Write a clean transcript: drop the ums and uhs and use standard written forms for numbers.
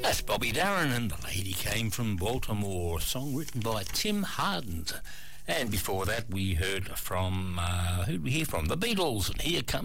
That's Bobby Darin and The Lady Came from Baltimore, a song written by Tim Hardens. And before that we heard from, who did we hear from? The Beatles, and Here Comes